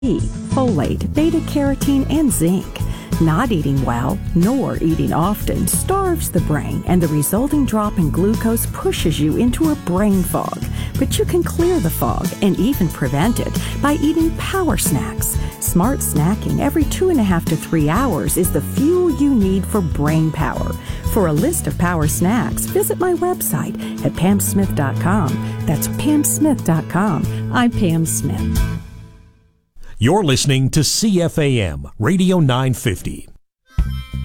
folate, beta-carotene, and zinc. Not eating well, nor eating often, starves the brain, and the resulting drop in glucose pushes you into a brain fog. But you can clear the fog and even prevent it by eating power snacks. Smart snacking every 2.5 to 3 hours is the fuel you need for brain power. For a list of power snacks, visit my website at pamsmith.com. That's pamsmith.com. I'm Pam Smith. You're listening to CFAM Radio 950.